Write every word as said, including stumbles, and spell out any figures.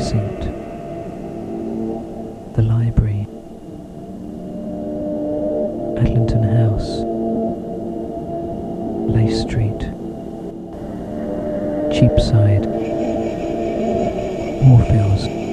Precinct, the library, Adlington House, Lace Street, Cheapside, Moorfields.